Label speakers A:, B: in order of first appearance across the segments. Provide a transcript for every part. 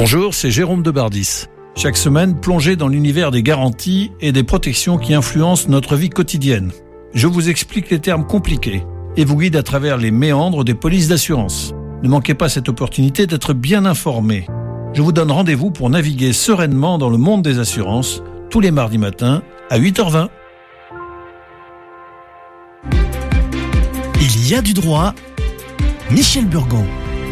A: Bonjour, c'est Jérôme de Bardis. Chaque semaine, plongez dans l'univers des garanties et des protections qui influencent notre vie quotidienne. Je vous explique les termes compliqués et vous guide à travers les méandres des polices d'assurance. Ne manquez pas cette opportunité d'être bien informé. Je vous donne rendez-vous pour naviguer sereinement dans le monde des assurances tous les mardis matins à 8h20.
B: Il y a du droit. Michel Burgon.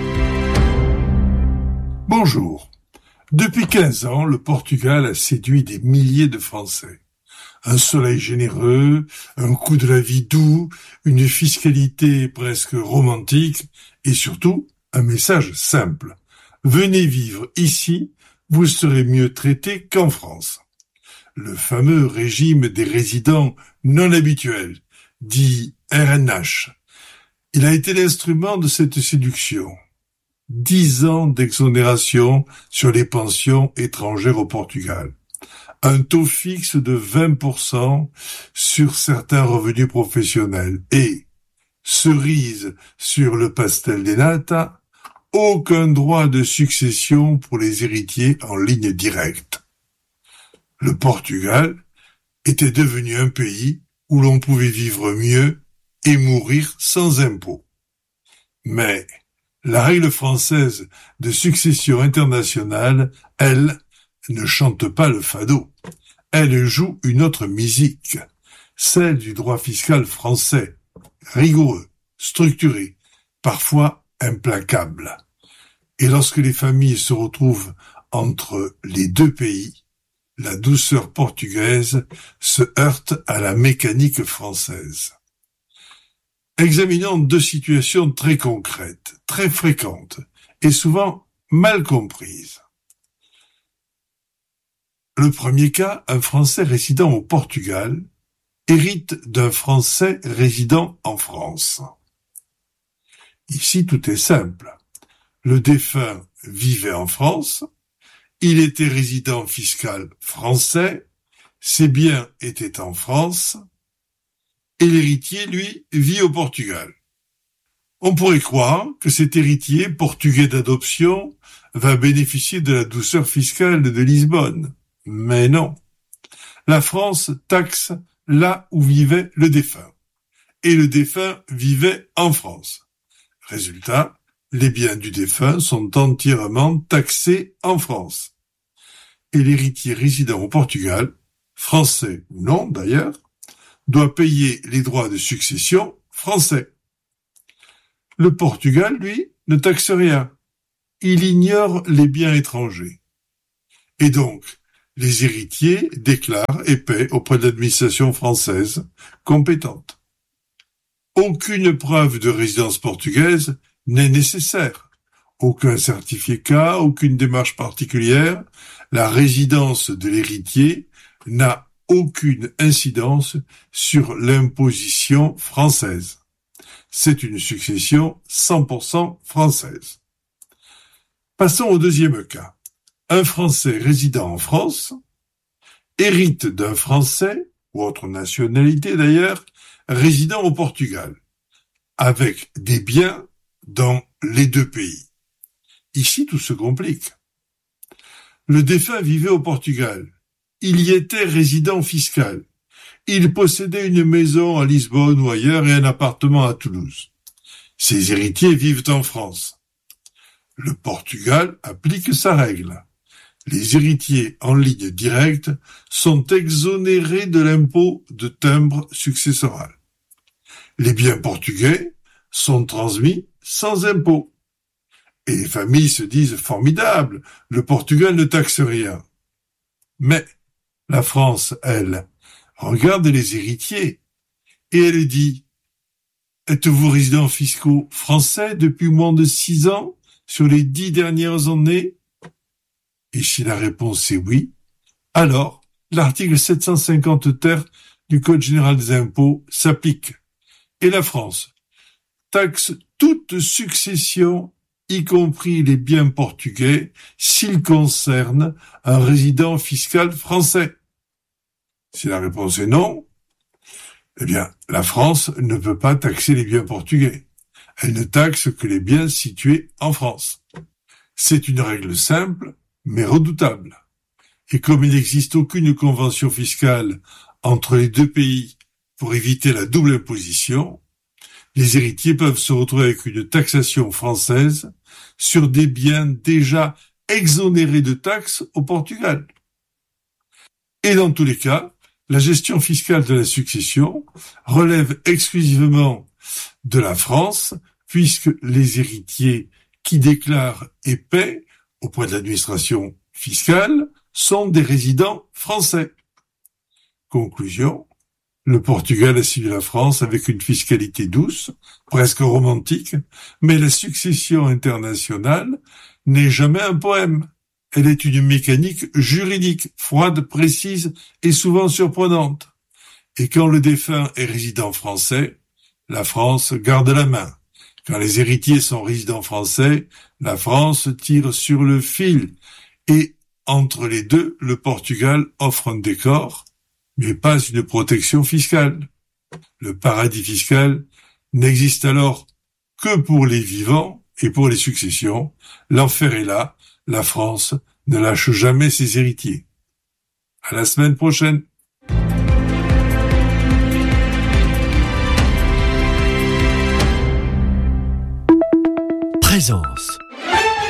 C: Bonjour. Depuis 15 ans, le Portugal a séduit des milliers de Français. Un soleil généreux, un coût de la vie doux, une fiscalité presque romantique et surtout un message simple. Venez vivre ici, vous serez mieux traité qu'en France. Le fameux régime des résidents non habituels, dit RNH. Il a été l'instrument de cette séduction. 10 ans d'exonération sur les pensions étrangères au Portugal. Un taux fixe de 20% sur certains revenus professionnels. Et, cerise sur le pastel des nata, aucun droit de succession pour les héritiers en ligne directe. Le Portugal était devenu un pays où l'on pouvait vivre mieux et mourir sans impôts. Mais la règle française de succession internationale, elle, ne chante pas le fado. Elle joue une autre musique, celle du droit fiscal français, rigoureux, structuré, parfois implacable. Et lorsque les familles se retrouvent entre les deux pays, la douceur portugaise se heurte à la mécanique française. Examinons deux situations très concrètes, très fréquentes et souvent mal comprises. Le premier cas, un Français résidant au Portugal hérite d'un Français résidant en France. Ici, tout est simple. Le défunt vivait en France, il était résident fiscal français, ses biens étaient en France, et l'héritier, lui, vit au Portugal. On pourrait croire que cet héritier, portugais d'adoption, va bénéficier de la douceur fiscale de Lisbonne. Mais non. La France taxe là où vivait le défunt. Et le défunt vivait en France. Résultat, les biens du défunt sont entièrement taxés en France. Et l'héritier résidant au Portugal, français ou non d'ailleurs, doit payer les droits de succession français. Le Portugal, lui, ne taxe rien. Il ignore les biens étrangers. Et donc, les héritiers déclarent et paient auprès de l'administration française compétente. Aucune preuve de résidence portugaise n'est nécessaire. Aucun certificat, aucune démarche particulière. La résidence de l'héritier n'a aucune incidence sur l'imposition française. C'est une succession 100% française. Passons au deuxième cas. Un Français résidant en France hérite d'un Français, ou autre nationalité d'ailleurs, résidant au Portugal, avec des biens dans les deux pays. Ici, tout se complique. Le défunt vivait au Portugal. Il y était résident fiscal. Il possédait une maison à Lisbonne ou ailleurs et un appartement à Toulouse. Ses héritiers vivent en France. Le Portugal applique sa règle. Les héritiers en ligne directe sont exonérés de l'impôt de timbre successoral. Les biens portugais sont transmis sans impôt. Et les familles se disent formidables, le Portugal ne taxe rien. Mais la France, elle, regarde les héritiers et elle dit « Êtes-vous résidents fiscaux français depuis moins de 6 ans sur les 10 dernières années ?» Et si la réponse est oui, alors l'article 750 ter du Code général des impôts s'applique. Et la France taxe toute succession, y compris les biens portugais, s'ils concernent un résident fiscal français. Si la réponse est non, eh bien, la France ne peut pas taxer les biens portugais. Elle ne taxe que les biens situés en France. C'est une règle simple mais redoutable. Et comme il n'existe aucune convention fiscale entre les deux pays pour éviter la double imposition, les héritiers peuvent se retrouver avec une taxation française sur des biens déjà exonérés de taxes au Portugal. Et dans tous les cas, la gestion fiscale de la succession relève exclusivement de la France, puisque les héritiers qui déclarent et paient auprès de l'administration fiscale sont des résidents français. Conclusion, le Portugal a suivi la France avec une fiscalité douce, presque romantique, mais la succession internationale n'est jamais un poème. Elle est une mécanique juridique, froide, précise et souvent surprenante. Et quand le défunt est résident français, la France garde la main. Quand les héritiers sont résidents français, la France tire sur le fil. Et entre les deux, le Portugal offre un décor, mais pas une protection fiscale. Le paradis fiscal n'existe alors que pour les vivants et pour les successions. L'enfer est là, la France ne lâche jamais ses héritiers. À la semaine prochaine.
B: Présence.